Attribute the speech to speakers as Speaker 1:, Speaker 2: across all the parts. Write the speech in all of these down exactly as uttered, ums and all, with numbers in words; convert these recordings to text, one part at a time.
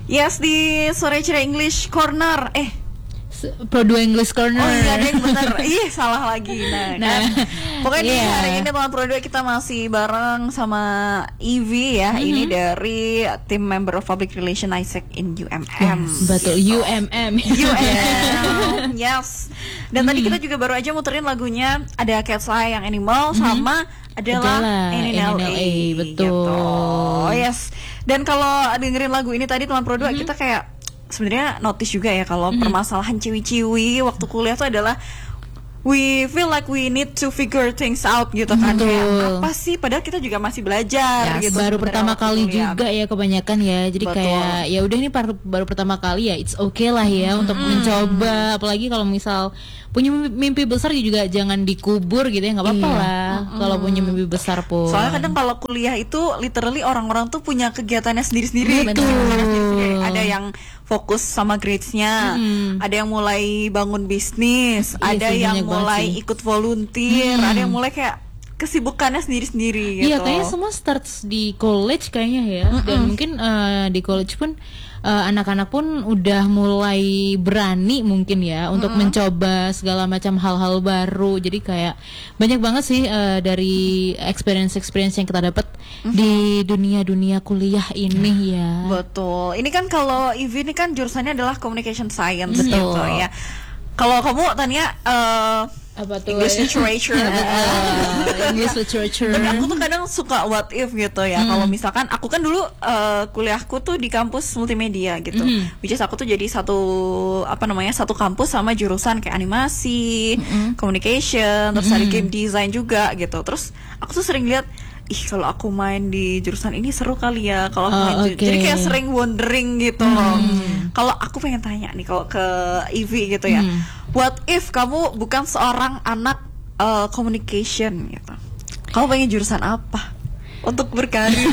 Speaker 1: Yes, di Sore Ceria English Corner. Eh,
Speaker 2: Pro dua English Corner.
Speaker 1: Oh iya deh bener. Ih salah lagi. Nah,
Speaker 2: nah
Speaker 1: kan pokoknya yeah. di hari ini teman Pro dua kita masih bareng sama Ivy ya. Mm-hmm. Ini dari tim member of Public Relation Isaac in U M M.
Speaker 2: Yes, betul gitu. U M M.
Speaker 1: U M M. Yes. Dan mm. tadi kita juga baru aja muterin lagunya ada Cat's Eye yang Animal mm-hmm. sama adalah N N L A.
Speaker 2: Betul.
Speaker 1: Gitu. Oh yes. Dan kalau dengerin lagu ini tadi teman Pro dua mm-hmm. kita kayak sebenarnya notice juga ya kalau mm-hmm. permasalahan ciwi-ciwi waktu kuliah tuh adalah we feel like we need to figure things out gitu kan.
Speaker 2: Betul.
Speaker 1: Kayak apa sih padahal kita juga masih belajar
Speaker 2: ya,
Speaker 1: gitu.
Speaker 2: Baru pertama kali
Speaker 1: kuliah.
Speaker 2: juga ya kebanyakan ya. Jadi betul. Kayak ya udah ini baru, baru pertama kali ya it's okay lah ya mm-hmm. untuk mencoba, apalagi kalau misal punya mimpi besar juga jangan dikubur gitu ya, nggak apa-apa iya. lah mm-hmm. kalau punya mimpi besar pun.
Speaker 1: Soalnya kadang kalau kuliah itu literally orang-orang tuh punya kegiatannya sendiri-sendiri.
Speaker 2: Betul.
Speaker 1: Sendiri-sendiri. Ada yang fokus sama grades-nya, mm-hmm. ada yang mulai bangun bisnis, iya, ada sih, yang mulai sih. ikut volunteer, mm-hmm. ada yang mulai kayak kesibukannya sendiri-sendiri gitu.
Speaker 2: Iya, kayaknya semua starts di college kayaknya ya. Mm-hmm. Dan mungkin uh, di college pun uh, anak-anak pun udah mulai berani mungkin ya mm-hmm. untuk mencoba segala macam hal-hal baru. Jadi kayak banyak banget sih uh, dari experience-experience yang kita dapat mm-hmm. di dunia-dunia kuliah ini ya.
Speaker 1: Betul. Ini kan kalau Ivy ini kan jurusannya adalah communication science
Speaker 2: mm-hmm.
Speaker 1: gitu ya. Kalau kamu Tania uh,
Speaker 2: apa tuh
Speaker 1: English literature
Speaker 2: uh, English literature.
Speaker 1: Tapi aku tuh kadang suka what if gitu ya. Hmm. Kalau misalkan aku kan dulu uh, kuliahku tuh di kampus multimedia gitu. Mm-hmm. Which is aku tuh jadi satu apa namanya satu kampus sama jurusan kayak animasi, mm-hmm. communication, terus mm-hmm. ada game design juga gitu. Terus aku tuh sering lihat ih kalau aku main di jurusan ini seru kali ya kalau
Speaker 2: oh,
Speaker 1: main
Speaker 2: okay.
Speaker 1: jadi kayak sering wondering gitu
Speaker 2: hmm.
Speaker 1: loh. Kalau aku pengen tanya nih kalau ke Ivy gitu ya, hmm. what if kamu bukan seorang anak uh, communication gitu, kamu pengen jurusan apa untuk berkarir?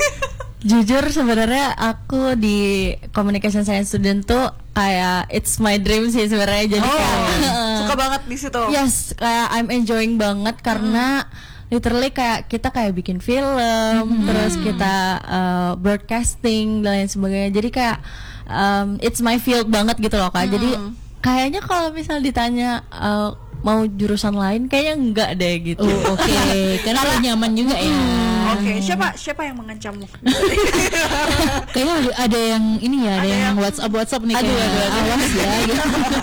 Speaker 3: Jujur sebenarnya aku di communication science student tuh kayak it's my dream sih sebenarnya, jadi
Speaker 1: oh,
Speaker 3: kayak
Speaker 1: suka banget di situ.
Speaker 3: Yes, kayak I'm enjoying banget karena hmm. literally kayak kita kayak bikin film, mm-hmm. terus kita uh, broadcasting dan lain sebagainya. Jadi kayak um, it's my field banget gitu loh Kak. Mm. Jadi kayaknya kalau misal ditanya uh, mau jurusan lain kayaknya enggak deh gitu.
Speaker 2: Oh, oke. Okay. Karena nyaman juga ya.
Speaker 1: Oke, okay. siapa siapa yang mengancammu?
Speaker 2: Kayaknya ada yang ini ya, ada, ada yang, yang WhatsApp WhatsApp nih
Speaker 1: aduh,
Speaker 2: kayak
Speaker 1: aduh, aduh.
Speaker 2: awas ya gitu.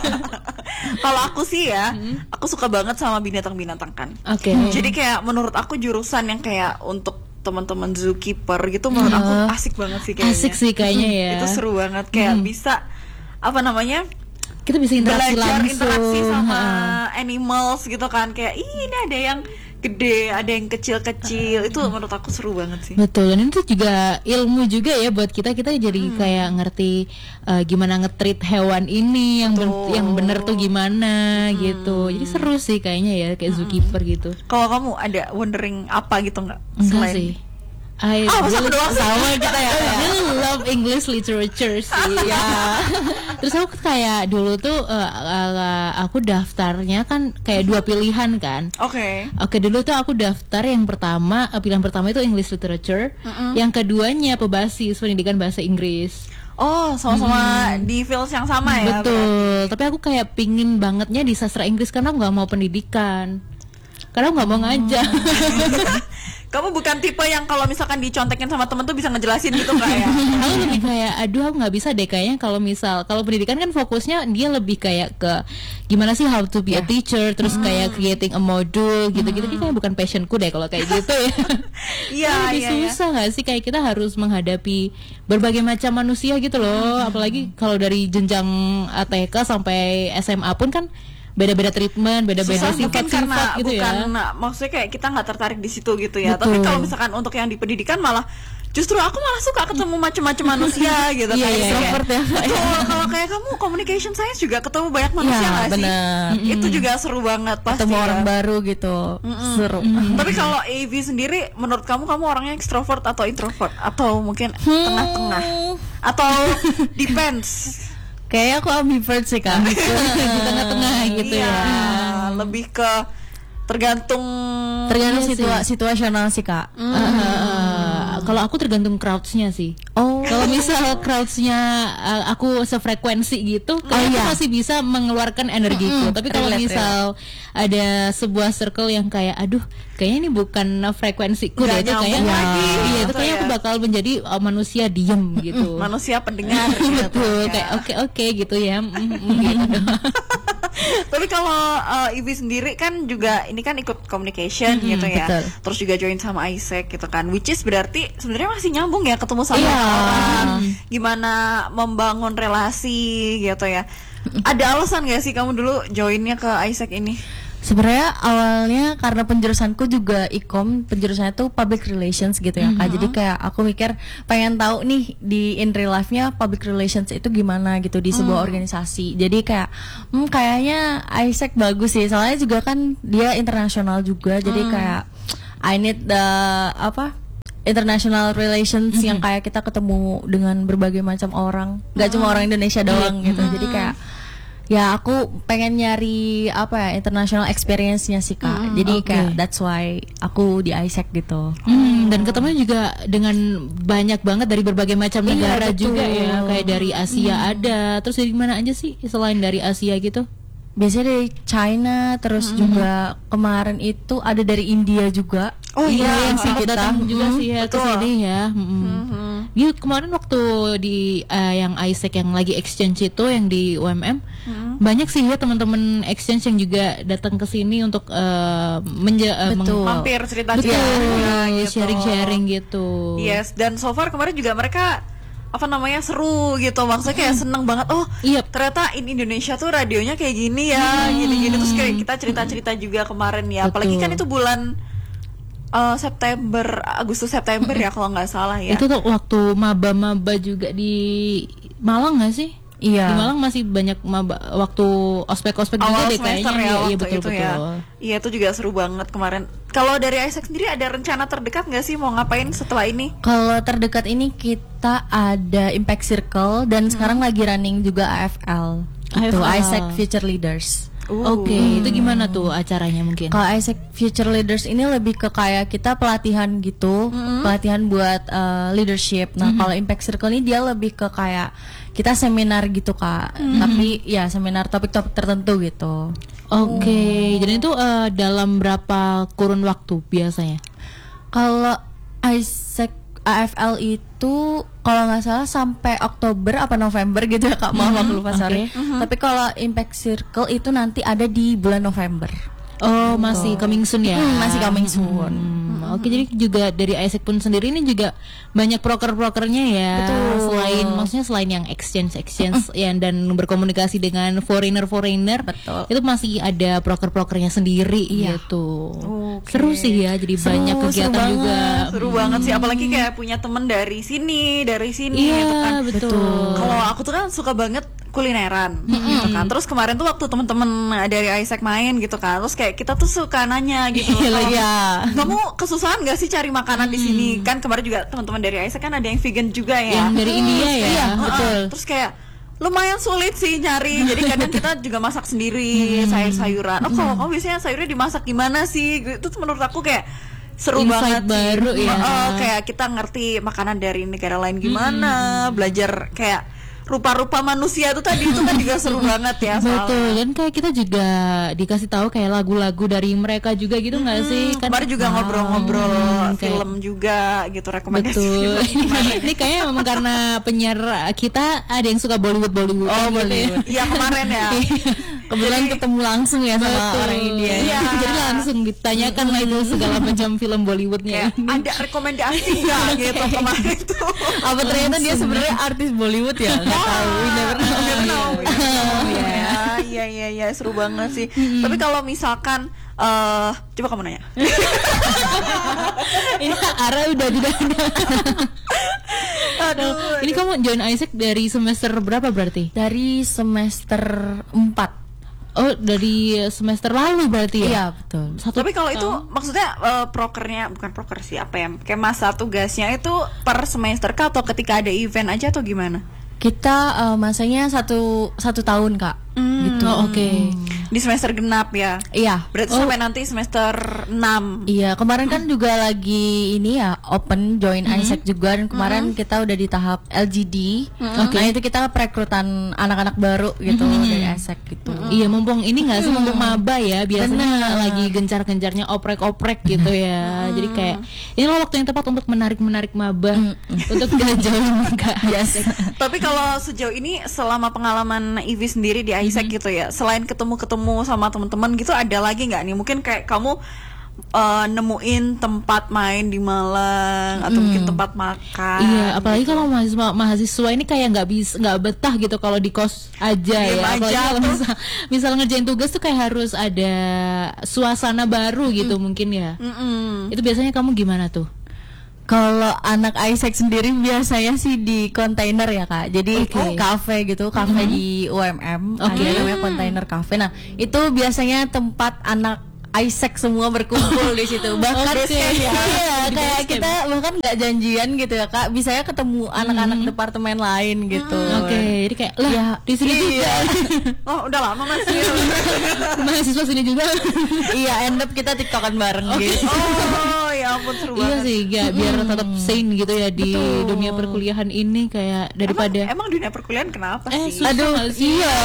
Speaker 1: Kalau aku sih ya, hmm. aku suka banget sama binatang-binatang kan.
Speaker 2: Oke. Okay.
Speaker 1: Jadi kayak menurut aku jurusan yang kayak untuk teman-teman zookeeper gitu menurut uh, aku asik banget sih kayaknya.
Speaker 2: Asik sih kayaknya ya.
Speaker 1: Itu seru banget kayak hmm. bisa apa namanya?
Speaker 2: Kita bisa interaksi
Speaker 1: belajar
Speaker 2: langsung.
Speaker 1: interaksi sama
Speaker 2: uh.
Speaker 1: animals gitu kan. Kayak ih, ini ada yang gede, ada yang kecil-kecil. Itu menurut aku seru banget sih.
Speaker 2: Betul, dan itu juga ilmu juga ya buat kita. Kita jadi hmm. kayak ngerti uh, gimana nge-treat hewan ini yang ben- yang bener tuh gimana hmm. gitu. Jadi seru sih kayaknya ya kayak hmm. zookeeper gitu.
Speaker 1: Kalau kamu ada wondering apa gitu nggak?
Speaker 2: Enggak sih. I
Speaker 1: oh, really
Speaker 2: sama kita ya. I really love English literature sih. Ya. Terus aku kayak dulu tuh uh, uh, aku daftarnya kan kayak dua pilihan kan.
Speaker 1: Oke. Okay.
Speaker 2: Oke, dulu tuh aku daftar yang pertama, uh, pilihan pertama itu English literature, mm-hmm. yang keduanya pebasis pendidikan bahasa Inggris.
Speaker 1: Oh, sama-sama hmm. di field yang sama ya.
Speaker 2: Betul. Berarti. Tapi aku kayak pingin bangetnya di sastra Inggris karena aku nggak mau pendidikan. Karena aku nggak mau ngajar.
Speaker 1: Kamu bukan tipe yang kalau misalkan dicontekin sama temen tuh bisa ngejelasin gitu nggak ya?
Speaker 2: Aku lebih kayak, aduh aku nggak bisa deh kayaknya kalau misal kalau pendidikan kan fokusnya dia lebih kayak ke gimana sih how to be yeah. a teacher, terus hmm. kayak creating a module gitu-gitu. Hmm. Kayak bukan passionku deh kalau kayak gitu ya.
Speaker 1: Iya,
Speaker 2: lebih
Speaker 1: iya,
Speaker 2: susah nggak sih kayak kita harus menghadapi berbagai macam manusia gitu loh. Hmm. Apalagi kalau dari jenjang A T K sampai S M A pun kan beda-beda treatment, beda-beda sifat-sifat gitu
Speaker 1: bukan,
Speaker 2: ya.
Speaker 1: Nah, maksudnya kayak kita nggak tertarik di situ gitu ya. Betul. Tapi kalau misalkan untuk yang di pendidikan malah justru aku malah suka ketemu macam-macam manusia gitu
Speaker 2: kayak
Speaker 1: iya,
Speaker 2: extrovert
Speaker 1: ya. Betul. Kalau kayak kamu communication science juga ketemu banyak manusia nggak
Speaker 3: ya,
Speaker 1: sih?
Speaker 3: Mm-hmm.
Speaker 1: Itu juga seru banget pasti.
Speaker 3: Ketemu
Speaker 1: ya.
Speaker 3: orang baru gitu. Mm-hmm. Seru.
Speaker 1: Mm-hmm. Tapi kalau A V sendiri menurut kamu kamu orangnya extrovert atau introvert atau mungkin hmm. tengah-tengah atau depends?
Speaker 3: Kayaknya aku ambivert sih Kak.
Speaker 2: Di tengah-tengah gitu
Speaker 1: iya,
Speaker 2: ya.
Speaker 1: Lebih ke tergantung
Speaker 3: tergantung situa- situasional sih Kak.
Speaker 2: Mm. Uh, uh, kalau aku tergantung crowds-nya sih.
Speaker 3: Oh.
Speaker 2: Kalau misal crowds-nya uh, aku sefrekuensi gitu, oh, aku iya. masih bisa mengeluarkan energiku. Mm-hmm. Tapi kalau misal ada sebuah circle yang kayak, aduh, kayaknya ini bukan frekuensiku deh, itu kayak, ya. iya, itu kayaknya aku bakal menjadi uh, manusia diem gitu.
Speaker 1: Manusia pendengar.
Speaker 2: Betul, kayak oke okay, oke okay, gitu ya. Gitu.
Speaker 1: Tapi kalau uh, Ivi sendiri kan juga ini kan ikut communication mm-hmm, gitu ya, betul. Terus juga join sama Isaac gitu kan, which is berarti sebenarnya masih nyambung ya ketemu sama yeah. orang, gimana membangun relasi gitu ya. Ada alasan gak sih kamu dulu joinnya ke Isaac ini?
Speaker 3: Sebenarnya awalnya karena penjurusanku juga ikom, penjurusannya tuh public relations gitu ya, mm-hmm. Kak. Jadi kayak aku mikir pengen tahu nih di in real life-nya public relations itu gimana gitu di sebuah mm. organisasi. Jadi kayak hmm, kayaknya Isaac bagus sih. Soalnya juga kan dia internasional juga. Jadi mm. kayak I need the apa? international relations mm-hmm. yang kayak kita ketemu dengan berbagai macam orang. Gak mm. cuma orang Indonesia doang mm. gitu. Jadi kayak ya aku pengen nyari apa ya international experience-nya sih Kak. Mm, Jadi okay. kayak that's why aku di Isaac gitu.
Speaker 2: Hmm, dan ketemu juga dengan banyak banget dari berbagai macam negara iya, juga ya. Kayak dari Asia hmm. ada. Terus dari mana aja sih selain dari Asia gitu?
Speaker 3: Biasanya dari China, terus hmm. juga kemarin itu ada dari India juga.
Speaker 2: Oh iya, yang sih kita datang juga
Speaker 3: hmm.
Speaker 2: sih ya ke sini ya. Hmm. Hmm. Dia kemarin waktu di uh, yang Isaac yang lagi exchange itu yang di U M M hmm. banyak sih ya teman-teman exchange yang juga datang ke sini untuk uh, menja- uh,
Speaker 1: meng- mampir cerita-cerita
Speaker 2: ya, gitu. sharing-sharing gitu.
Speaker 1: Yes, dan so far kemarin juga mereka apa namanya seru gitu, maksudnya kayak seneng banget. Oh iya, ternyata in Indonesia tuh radionya kayak gini ya, hmm. gini-gini. Terus kayak kita cerita-cerita juga kemarin ya. Betul. Apalagi kan itu bulan uh, September, Agustus September ya kalau nggak salah ya.
Speaker 2: Itu tuh waktu maba-maba juga di Malang nggak sih?
Speaker 3: Iya.
Speaker 2: Di Malang masih banyak maba, waktu ospek-ospek juga deh kayaknya.
Speaker 1: Ya,
Speaker 2: iya,
Speaker 1: iya
Speaker 2: betul
Speaker 1: itu
Speaker 2: betul.
Speaker 1: Ya. Iya itu juga seru banget kemarin. Kalau dari Isaac sendiri ada rencana terdekat nggak sih mau ngapain setelah ini?
Speaker 3: Kalau terdekat ini kita ada Impact Circle dan hmm. sekarang lagi running juga A F L. Itu Isaac Future Leaders.
Speaker 2: Uh. Oke, okay. hmm. itu gimana tuh acaranya mungkin?
Speaker 3: Kalau Isaac Future Leaders ini lebih ke kayak kita pelatihan gitu, hmm. pelatihan buat uh, leadership. Nah, hmm. kalau Impact Circle ini dia lebih ke kayak kita seminar gitu Kak, hmm. tapi ya seminar topik-topik tertentu gitu.
Speaker 2: Oke, okay. oh. Jadi itu uh, dalam berapa kurun waktu biasanya?
Speaker 3: Kalau Isaac A F L itu kalau nggak salah sampai Oktober apa November gitu ya Kak, maaf aku lupa sorry. Okay. Uh-huh. Tapi kalau Impact Circle itu nanti ada di bulan November.
Speaker 2: Oh, masih coming soon ya?
Speaker 3: Hmm, masih coming soon.
Speaker 2: Hmm, Oke, okay, jadi juga dari Isaac pun sendiri ini juga banyak proker-prokernya ya.
Speaker 3: Betul.
Speaker 2: Selain maksudnya selain yang exchange-exchange uh. ya, dan berkomunikasi dengan foreigner-foreigner.
Speaker 3: Betul.
Speaker 2: Itu masih ada proker-prokernya sendiri iya. gitu. Okay. Seru sih ya, jadi seru, banyak kegiatan
Speaker 1: seru
Speaker 2: juga.
Speaker 1: Seru hmm. banget sih, apalagi kayak punya teman dari sini, dari sini
Speaker 2: iya,
Speaker 1: gitu kan.
Speaker 2: Betul.
Speaker 1: Kalau aku tuh kan suka banget kulineran mm-hmm. gitu kan. Terus kemarin tuh waktu teman-teman dari Isaac main gitu kan. Terus kayak kita tuh suka nanya gitu.
Speaker 3: Iya.
Speaker 1: Kamu kesusahan gak sih cari makanan mm-hmm. di sini? Kan kemarin juga teman-teman dari Isaac kan ada yang vegan juga ya.
Speaker 2: Yang dari India ya.
Speaker 1: Iya,
Speaker 2: betul.
Speaker 1: Uh-uh. Terus kayak lumayan sulit sih nyari. Jadi kadang kita juga masak sendiri, sayur-sayuran. Oh, kalau kamu biasanya sayurnya dimasak gimana sih? Itu tuh menurut aku kayak seru
Speaker 2: Insight
Speaker 1: banget
Speaker 2: baru
Speaker 1: sih.
Speaker 2: Ya.
Speaker 1: Oh, kayak kita ngerti makanan dari negara lain gimana, hmm. belajar kayak rupa-rupa manusia itu tadi itu kan juga seru banget ya soalnya.
Speaker 2: Betul, dan kayak kita juga dikasih tahu kayak lagu-lagu dari mereka juga gitu nggak hmm, sih?
Speaker 1: Kan kemarin juga ngobrol-ngobrol hmm, film kayak, juga gitu rekomendasi.
Speaker 2: Betul. Ini kayaknya memang karena penyiar kita ada yang suka Bollywood Bollywood.
Speaker 1: Oh Bollywood. Iya kemarin ya.
Speaker 3: Kebetulan ketemu langsung ya sama betul. orang India.
Speaker 2: Iya. Jadi langsung ditanyakan lah itu segala macam film Bollywoodnya.
Speaker 1: Ada rekomendasi nggak gitu kemarin itu?
Speaker 3: Apa ternyata dia sebenarnya artis Bollywood ya? Nggak tahu, never know.
Speaker 1: Never know. Ya, iya iya iya seru banget sih. Tapi kalau misalkan Uh, coba kamu nanya.
Speaker 2: Ini Ara udah tidak ada.
Speaker 1: Aduh.
Speaker 2: Ini kamu join Isaac dari semester berapa berarti?
Speaker 3: Dari semester empat.
Speaker 2: Oh, dari semester lalu berarti ya?
Speaker 3: Iya, betul.
Speaker 1: Satu Tapi kalau itu maksudnya uh, prokernya bukan proker sih, apa ya? Kayak masa tugasnya itu per semester kah atau ketika ada event aja atau gimana?
Speaker 3: Kita uh, masanya satu satu tahun Kak, mm.
Speaker 2: gitu. Oh, oke. Okay.
Speaker 1: Di semester genap ya.
Speaker 3: Iya.
Speaker 1: Berarti
Speaker 2: Oh.
Speaker 1: sampai nanti semester enam.
Speaker 3: Iya, kemarin kan juga lagi ini ya open join I S E C juga, dan kemarin kita udah di tahap L G D.
Speaker 2: Oke.
Speaker 3: Nah, itu kita perekrutan anak-anak baru gitu dari I S E C gitu.
Speaker 2: Iya, mumpung ini nggak sih mumpung maba ya, biasanya
Speaker 3: Bener.
Speaker 2: lagi gencar-gencarnya oprek-oprek gitu ya. Jadi kayak ini loh waktu yang tepat untuk menarik-menarik maba untuk gajah ke I S E C.
Speaker 1: Tapi kalau sejauh ini selama pengalaman Ivy sendiri di I S E C gitu ya, selain ketemu-ketemu sama teman-teman gitu, ada lagi nggak nih? Mungkin kayak kamu uh, nemuin tempat main di Malang atau mungkin tempat makan.
Speaker 2: Iya, apalagi kalau mahasiswa mahasiswa ini kayak nggak bisa nggak betah gitu kalau di kos aja
Speaker 1: Diem
Speaker 2: ya. Apalagi
Speaker 1: aja
Speaker 2: kalau
Speaker 1: tuh.
Speaker 2: misal, misal ngerjain tugas tuh kayak harus ada suasana baru gitu mungkin ya.
Speaker 1: Mm-mm.
Speaker 2: Itu biasanya kamu gimana tuh?
Speaker 3: Kalau anak I S E C sendiri biasanya sih di kontainer ya Kak. Jadi
Speaker 2: Oke.
Speaker 3: kafe gitu, kafe di U M M,
Speaker 2: Oke.
Speaker 3: ada namanya kontainer cafe. Nah, itu biasanya tempat anak I S E C semua berkumpul di situ. Bahkan
Speaker 2: Oke.
Speaker 3: iya,
Speaker 2: Di
Speaker 3: kayak
Speaker 2: base camp.
Speaker 3: kita bahkan nggak janjian gitu ya Kak. Bisanya ketemu anak-anak departemen lain gitu.
Speaker 2: Oke, jadi kayak lah
Speaker 3: Ya,
Speaker 2: di sini juga.
Speaker 1: Oh, udah lama Mas.
Speaker 2: Mahasiswa sini juga.
Speaker 3: Iya, end up kita tiktokan bareng gitu.
Speaker 1: Oh, ya ampun seru
Speaker 2: Iya
Speaker 1: banget.
Speaker 2: sih, ya, biar tetap sane gitu ya di
Speaker 3: Betul.
Speaker 2: dunia perkuliahan ini kayak daripada
Speaker 1: Emang, emang dunia perkuliahan kenapa
Speaker 2: eh
Speaker 1: sih?
Speaker 2: susah
Speaker 3: Aduh,
Speaker 2: nggak sih?
Speaker 3: iya.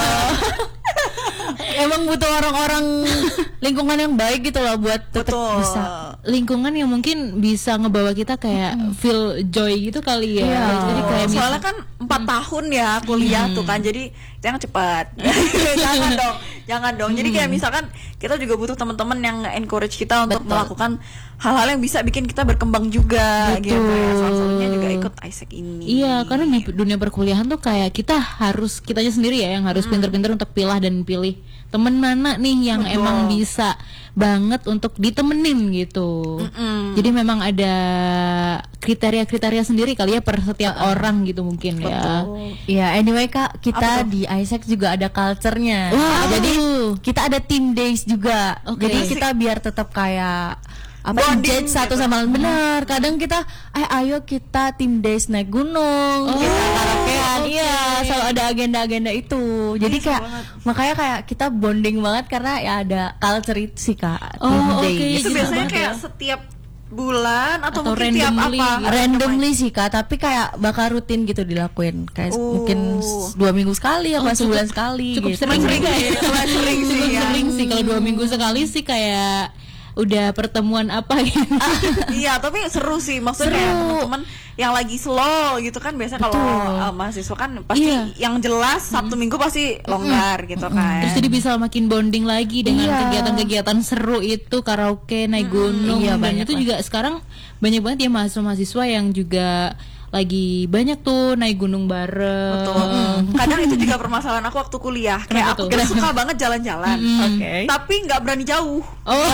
Speaker 3: Emang butuh orang-orang lingkungan yang baik gitu loh buat tetap
Speaker 1: Betul.
Speaker 3: bisa.
Speaker 2: Lingkungan yang mungkin bisa ngebawa kita kayak feel joy gitu kali ya.
Speaker 3: Iya.
Speaker 2: Jadi kayak mis-
Speaker 1: Soalnya kan empat tahun ya kuliah tuh kan, jadi jangan cepat. Jangan dong, jangan dong. Jadi kayak misalkan kita juga butuh teman-teman yang encourage kita untuk
Speaker 3: Betul.
Speaker 1: melakukan hal-hal yang bisa bikin kita berkembang juga gitu ya. Salah satunya juga ikut I S E C ini.
Speaker 2: Iya, karena di dunia perkuliahan tuh kayak kita harus kitanya sendiri ya yang harus pinter-pinter untuk pilah dan pilih temen mana nih yang
Speaker 1: Betul.
Speaker 2: emang bisa banget untuk ditemenin gitu.
Speaker 1: Mm-mm.
Speaker 2: Jadi memang ada kriteria-kriteria sendiri kali ya per setiap orang gitu mungkin ya.
Speaker 3: Iya, anyway Kak,
Speaker 1: Apa
Speaker 3: kita
Speaker 1: tuh?
Speaker 3: di I S E C juga ada culture-nya.
Speaker 2: Wah, apa
Speaker 3: jadi
Speaker 2: tuh?
Speaker 3: kita ada team days juga.
Speaker 2: Oke.
Speaker 3: Jadi kita biar tetap kayak apa
Speaker 1: Bonding
Speaker 3: engage satu
Speaker 1: gitu.
Speaker 3: sama lain. Benar. Kadang kita eh ayo kita team days naik gunung,
Speaker 2: Oh,
Speaker 3: kita karaokean.
Speaker 2: oke.
Speaker 3: Iya, selalu ada agenda-agenda itu. Jadi
Speaker 1: Iya,
Speaker 3: kayak
Speaker 1: seru banget.
Speaker 3: makanya kayak kita bonding banget karena ya ada culture itu sih Kak.
Speaker 2: Oh,
Speaker 3: team
Speaker 2: oke.
Speaker 3: days.
Speaker 1: Itu
Speaker 2: Gitu
Speaker 1: biasanya
Speaker 2: banget
Speaker 1: kayak
Speaker 2: ya.
Speaker 1: setiap bulan atau,
Speaker 2: Atau
Speaker 1: mungkin tiap
Speaker 2: randomly
Speaker 1: apa?
Speaker 2: gitu.
Speaker 3: Randomly sih Kak, tapi kayak bakal rutin gitu dilakuin. Kayak
Speaker 1: Oh.
Speaker 3: mungkin s- dua minggu sekali apa sebulan sekali
Speaker 2: Cukup
Speaker 3: gitu.
Speaker 2: sering
Speaker 1: Sering
Speaker 2: juga
Speaker 1: sih,
Speaker 2: ya.
Speaker 1: lumayan sering sih
Speaker 2: Cukup
Speaker 1: ya.
Speaker 2: sering sih kalau dua minggu sekali sih kayak udah pertemuan apa gitu.
Speaker 1: Iya, tapi seru sih. Maksudnya
Speaker 3: Seru.
Speaker 1: kayak teman-teman yang lagi slow gitu kan, biasa kalau
Speaker 3: Betul.
Speaker 1: uh, mahasiswa kan pasti
Speaker 2: Iya.
Speaker 1: yang jelas Sabtu Minggu pasti longgar gitu kan.
Speaker 2: Terus jadi bisa makin bonding lagi dengan
Speaker 3: Iya.
Speaker 2: kegiatan-kegiatan seru itu, karaoke, naik gunung,
Speaker 3: iya,
Speaker 2: dan
Speaker 3: banyak
Speaker 2: itu
Speaker 3: lah.
Speaker 2: juga sekarang banyak banget ya mahasiswa-mahasiswa yang juga lagi banyak tuh naik gunung bareng.
Speaker 1: Betul. Kadang itu juga permasalahan aku waktu kuliah. Kayak
Speaker 2: Kenapa
Speaker 1: aku
Speaker 2: tuh?
Speaker 1: tuh suka banget jalan-jalan.
Speaker 3: Oke.
Speaker 1: Tapi nggak berani jauh.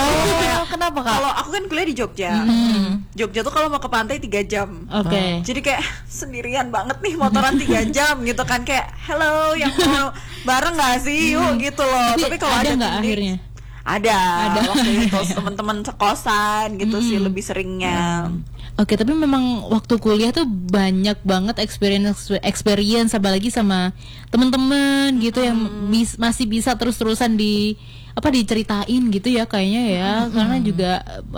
Speaker 3: Oh, kenapa Kak?
Speaker 1: Kalau aku kan kuliah di Jogja. Jogja tuh kalau mau ke pantai tiga jam.
Speaker 2: Oke.
Speaker 1: Jadi kayak sendirian banget nih motoran tiga jam gitu kan, kayak hello yang mau bareng nggak sih yuk gitu loh.
Speaker 2: Tapi
Speaker 1: Tapi, kalau
Speaker 2: ada
Speaker 1: ada
Speaker 2: nggak
Speaker 1: tim
Speaker 2: akhirnya?
Speaker 1: days- Ada.
Speaker 2: Ada.
Speaker 1: Waktu itu teman-teman sekosan gitu sih lebih seringnya.
Speaker 2: Oke, tapi memang waktu kuliah tuh banyak banget experience experience apalagi sama temen-temen gitu yang bis- masih bisa terus-terusan di apa diceritain gitu ya kayaknya ya, karena juga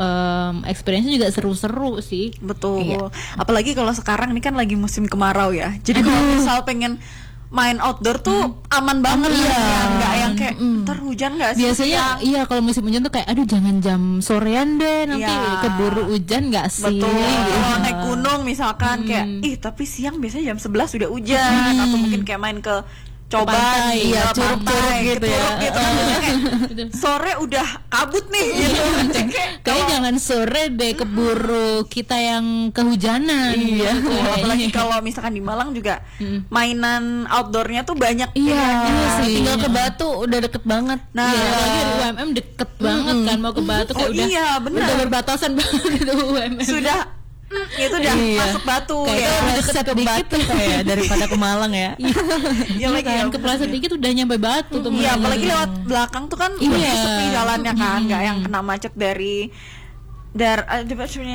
Speaker 2: um, experience-nya juga seru-seru sih.
Speaker 1: Betul. Apalagi kalau sekarang ini kan lagi musim kemarau ya. Jadi kalau misal pengen main outdoor tuh aman banget ya, nggak yang kayak ntar hujan nggak sih?
Speaker 2: Biasanya
Speaker 1: siang?"
Speaker 2: iya kalau musim hujan tuh kayak aduh jangan jam sorean deh nanti
Speaker 1: Iya.
Speaker 2: keburu hujan nggak sih.
Speaker 1: Betul.
Speaker 2: Gitu.
Speaker 1: Kalau naik gunung misalkan kayak ih tapi siang biasanya jam sebelas sudah hujan, atau mungkin kayak main ke coba
Speaker 2: pantai,
Speaker 3: iya, curug-curug gitu ya.
Speaker 1: gitu kan. Biasanya kayak sore udah kabut nih gitu.
Speaker 2: Kayaknya jangan sore deh keburu kita yang kehujanan.
Speaker 1: Iya,
Speaker 2: gitu.
Speaker 1: apalagi kalau misalkan di Malang juga mainan outdoornya tuh banyak.
Speaker 3: Iya,
Speaker 1: pilihannya.
Speaker 2: iya sih.
Speaker 3: tinggal ke Batu udah deket banget.
Speaker 1: Nah,
Speaker 2: Iya, apalagi di U M M deket banget kan mau ke Batu kayak
Speaker 1: Oh,
Speaker 2: udah
Speaker 1: iya, benar.
Speaker 2: udah berbatasan banget itu U M M.
Speaker 1: sudah mm, itu udah
Speaker 3: Iya.
Speaker 1: masuk Batu
Speaker 2: Kayak
Speaker 1: ya.
Speaker 2: itu
Speaker 3: Deket ke Batu kayak daripada ke Malang ya.
Speaker 1: Iya
Speaker 2: Iya
Speaker 1: lagi
Speaker 2: kan,
Speaker 1: ya.
Speaker 2: kepleset dikit udah nyampe Batu tuh.
Speaker 1: Iya,
Speaker 2: Malang.
Speaker 1: apalagi lewat belakang tuh kan
Speaker 2: Iya.
Speaker 1: lebih sepi jalannya kan, nggak yang kena macet dari dari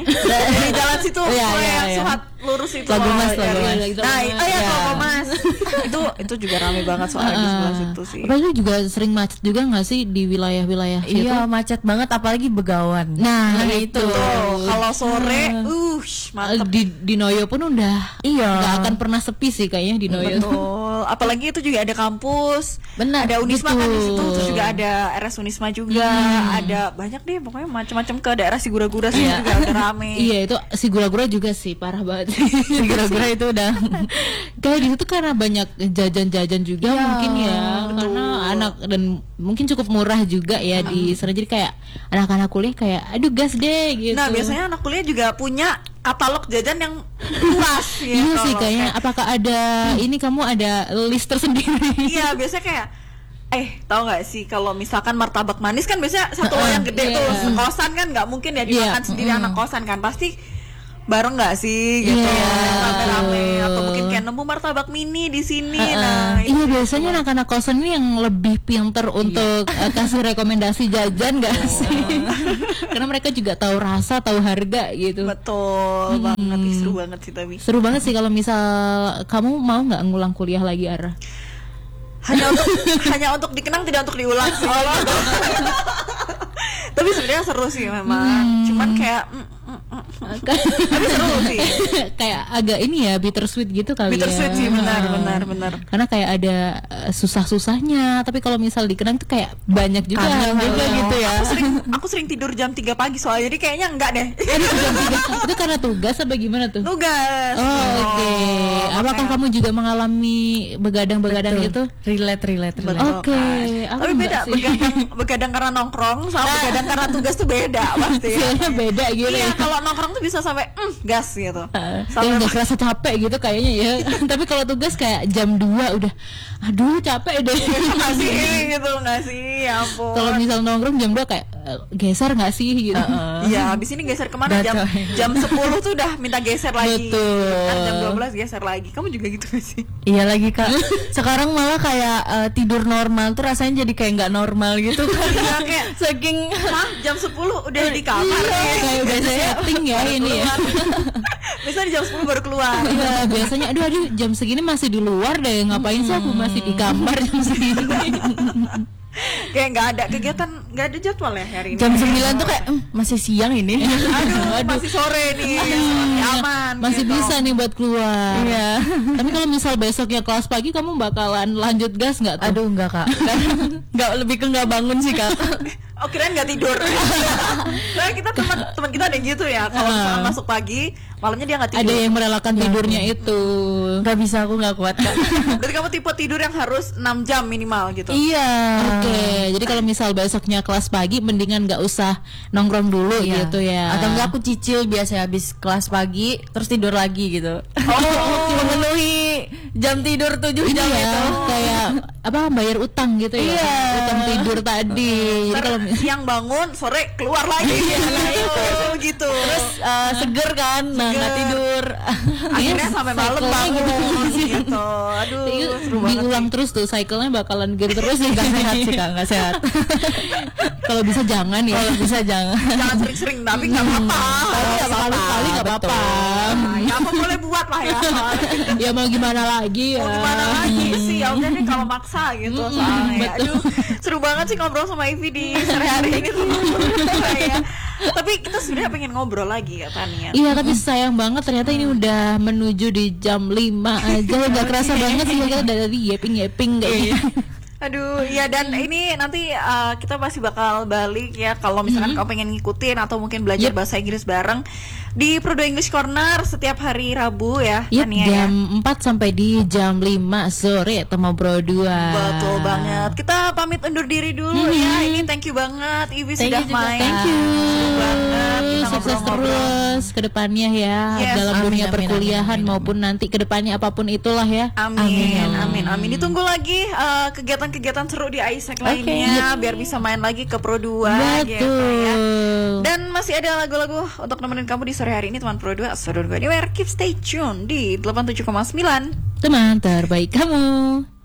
Speaker 1: dari jalan situ
Speaker 3: Iya,
Speaker 1: oh,
Speaker 3: iya,
Speaker 1: yang
Speaker 3: iya.
Speaker 1: Suhat lurus itu
Speaker 3: Lagu
Speaker 1: loh,
Speaker 3: Mas,
Speaker 1: dari-
Speaker 3: Lagu
Speaker 2: Mas.
Speaker 1: Nah,
Speaker 2: Lagu
Speaker 1: oh ya
Speaker 3: Mas.
Speaker 1: Lagu Mas. itu itu juga rame banget soalnya di sebelah situ sih.
Speaker 2: Apalagi juga sering macet juga nggak sih di wilayah-wilayah situ?
Speaker 3: Iya, macet banget apalagi Begawan.
Speaker 2: Nah,
Speaker 3: Nah,
Speaker 2: itu.
Speaker 1: Tuh, kalau sore, uh, mantep.
Speaker 2: di di Noyo pun udah
Speaker 3: Iya.
Speaker 2: nggak akan pernah sepi sih kayaknya di Noyo.
Speaker 1: Betul. Apalagi itu juga ada kampus.
Speaker 3: Benar,
Speaker 1: Ada Unisma kan di situ,
Speaker 2: betul.
Speaker 1: terus juga ada R S Unisma juga. Ada banyak deh pokoknya macam-macam ke daerah Sigura-gura sih juga ada rame.
Speaker 2: Iya, itu si gura-gura juga sih parah banget.
Speaker 3: Kira-kira itu udah
Speaker 2: Kayak di situ karena banyak jajan-jajan juga
Speaker 3: Iya,
Speaker 2: mungkin ya, karena anak dan mungkin cukup murah juga ya di sana, jadi kayak anak-anak kuliah kayak aduh gas deh gitu.
Speaker 1: Nah, biasanya anak kuliah juga punya katalog jajan yang luas ya.
Speaker 2: Iya sih
Speaker 1: kalau
Speaker 2: kayaknya.
Speaker 1: kayak-
Speaker 2: Apakah ada ini kamu ada list tersendiri?
Speaker 1: Iya, biasanya kayak eh tahu nggak sih kalau misalkan martabak manis kan biasanya satu loyang gede
Speaker 2: Iya.
Speaker 1: tuh, sekosan kan nggak mungkin ya dimakan
Speaker 2: Iya,
Speaker 1: sendiri anak kosan kan, pasti bareng nggak sih gitu
Speaker 2: Iya,
Speaker 1: ya, rame-rame,
Speaker 2: betul.
Speaker 1: atau mungkin kayak nemu martabak mini di sini. Nah, itu
Speaker 2: Iya, biasanya anak-anak kosan ini yang lebih pinter untuk eh, kasih rekomendasi jajan gak sih? Karena mereka juga tahu rasa, tahu harga gitu.
Speaker 1: betul banget. Ih, seru banget sih tapi
Speaker 2: Seru banget sih kalau misal kamu mau nggak ngulang kuliah lagi, Ara?
Speaker 1: hanya untuk hanya untuk dikenang, tidak untuk diulang sih. Tapi sebenarnya seru sih memang, cuman kayak mm, mm, mm, mm. tapi seru sih.
Speaker 2: Kayak agak ini ya bittersweet gitu kali
Speaker 1: Bittersweet
Speaker 2: ya.
Speaker 1: sih, benar, benar, benar.
Speaker 2: Karena kayak ada eh, susah-susahnya, tapi kalau misal dikenang tuh kayak banyak juga
Speaker 3: Kangen
Speaker 2: hal-hal
Speaker 3: juga
Speaker 2: yang-
Speaker 3: gitu ya.
Speaker 1: Aku sering aku sering tidur jam tiga pagi soalnya, jadi kayaknya enggak deh.
Speaker 2: Aduh, jam tiga. Itu karena tugas apa gimana tuh?
Speaker 1: Tugas.
Speaker 2: Oh, oke. Apakah
Speaker 1: makanya-
Speaker 2: kamu juga mengalami begadang-begadang
Speaker 3: Betul.
Speaker 2: itu?
Speaker 3: relate relate relate.
Speaker 1: Betul,
Speaker 2: Oke,
Speaker 1: kan.
Speaker 2: aku
Speaker 1: Tapi
Speaker 2: enggak
Speaker 1: beda,
Speaker 2: sih.
Speaker 1: begadang begadang karena nongkrong sama begadang karena tugas tuh beda pasti.
Speaker 2: Hasilnya beda gitu
Speaker 1: Iya,
Speaker 2: ya.
Speaker 1: kalau nongkrong tuh bisa sampai mm, gas gitu.
Speaker 2: Yang
Speaker 1: Sampai
Speaker 2: nggak kerasa capek gitu kayaknya ya. Tapi kalau tugas kayak jam dua udah aduh capek deh.
Speaker 1: nggak sih gitu, nggak sih, ya ampun.
Speaker 2: Kalau misal nongkrong jam dua kayak eh, geser nggak sih gitu.
Speaker 1: Iya, habis ini geser kemana?
Speaker 3: Udah,
Speaker 1: Jam
Speaker 3: coy.
Speaker 1: jam sepuluh tuh udah minta geser lagi.
Speaker 2: Betul.
Speaker 1: Kan jam dua belas geser lagi. Kamu juga gitu gak sih?
Speaker 3: Iya lagi Kak. Sekarang malah kayak eh, tidur normal tuh rasanya jadi kayak nggak normal gitu kan.
Speaker 1: Iya, kayak
Speaker 3: Saking
Speaker 1: Hah, jam sepuluh udah di kamar
Speaker 2: Iya,
Speaker 1: nih.
Speaker 2: kayak udah setting ya ini ya.
Speaker 1: Biasanya jam sepuluh baru keluar.
Speaker 2: Iya, biasanya aduh aduh jam segini masih di luar deh, ngapain sih aku masih di kamar jam segini.
Speaker 1: Kayak nggak ada kegiatan, nggak ada jadwal ya hari ini.
Speaker 3: jam sembilan tuh kayak "Hmm, masih siang ini.
Speaker 1: Aduh, masih sore nih, aman.
Speaker 2: Masih
Speaker 1: gitu.
Speaker 2: bisa nih buat keluar.
Speaker 3: Iya.
Speaker 2: Tapi kalau misal besoknya kelas pagi kamu bakalan lanjut gas nggak tuh?
Speaker 3: Aduh enggak Kak. Enggak, lebih ke enggak bangun sih Kak.
Speaker 1: Oh, kirain nggak tidur. Nah, kita teman teman kita ada yang gitu ya. Kalau misalkan masuk pagi, malamnya dia nggak tidur.
Speaker 2: Ada yang merelakan tidurnya itu.
Speaker 3: Enggak bisa, aku enggak kuat Kak.
Speaker 1: Berarti kamu tipe tidur yang harus enam jam minimal gitu.
Speaker 3: Iya.
Speaker 2: Oke, jadi kalau misal besoknya kelas pagi, mendingan nggak usah nongkrong dulu
Speaker 3: Iya.
Speaker 2: gitu ya.
Speaker 3: Atau enggak aku cicil biasa habis kelas pagi terus tidur lagi gitu. Oh, memenuhi jam tidur tujuh
Speaker 2: Ini
Speaker 3: jam
Speaker 2: ya,
Speaker 3: itu.
Speaker 2: kayak apa bayar utang gitu ya.
Speaker 3: Iya.
Speaker 2: Utang tidur tadi. Jadi
Speaker 1: Ntar
Speaker 2: kalau
Speaker 1: siang bangun, sore keluar lagi. Nah, itu gitu.
Speaker 3: Terus eh, seger kan, nah nggak
Speaker 1: Seger.
Speaker 3: tidur.
Speaker 1: akhirnya sampai malam
Speaker 2: cycle-nya
Speaker 1: bangun gitu. Aduh,
Speaker 2: Itu
Speaker 1: seru banget.
Speaker 2: diulang terus tuh, cycle-nya bakalan gitu terus ya.
Speaker 3: Nggak sehat sih Kak, nggak sehat.
Speaker 2: Kalau bisa jangan ya.
Speaker 3: Kalau bisa jangan.
Speaker 1: Jangan sering-sering, tapi nggak apa-apa.
Speaker 2: Kalau
Speaker 1: Nggak apa-apa.
Speaker 2: sekali-kali nggak apa-apa.
Speaker 1: Nah, ya apa boleh buat lah ya.
Speaker 2: Ya mau gimana lagi ya.
Speaker 1: Mau gimana lagi sih, ya udah deh kalau maksa gitu soalnya.
Speaker 2: betul.
Speaker 1: Aduh, seru banget sih ngobrol sama Ivy di sore hari ini tuh. Ya. Tapi kita sebenarnya pengen ngobrol lagi ya Tania.
Speaker 2: Iya, tapi sayang banget ternyata ini udah menuju di jam lima aja. Gak kerasa banget sih kita dari yeping-yeping kayak gitu.
Speaker 1: Aduh, ya dan ini nanti uh, kita masih bakal balik ya kalau misalkan kamu pengen ngikutin atau mungkin belajar
Speaker 2: Yep.
Speaker 1: bahasa Inggris bareng di Prudo English Corner setiap hari Rabu ya,
Speaker 2: Yep,
Speaker 1: Tania ya.
Speaker 2: jam empat sampai di jam lima sore Temo Pro dua.
Speaker 1: Betul banget. Kita pamit undur diri dulu ya. Ini thank you banget Ivi
Speaker 3: Thank
Speaker 1: sudah
Speaker 3: you juga,
Speaker 1: main.
Speaker 2: Thank you.
Speaker 1: Seru banget. Kita
Speaker 2: Sukses
Speaker 1: ngobrol-ngobrol.
Speaker 2: terus ke depannya ya,
Speaker 1: Yes,
Speaker 2: dalam
Speaker 3: amin,
Speaker 2: dunia
Speaker 3: amin,
Speaker 2: perkuliahan
Speaker 3: amin, amin,
Speaker 2: maupun nanti ke depannya apapun itulah ya.
Speaker 1: Amin, amin, amin. Ditunggu lagi uh, kegiatan-kegiatan seru di Isaac lainnya biar bisa main lagi ke Pro dua gitu ya.
Speaker 2: Betul.
Speaker 1: Dan masih ada lagu-lagu untuk nemenin kamu di sore hari ini teman Pro dua. So don't go anywhere, keep stay tune di delapan puluh tujuh koma sembilan.
Speaker 2: Teman terbaik kamu.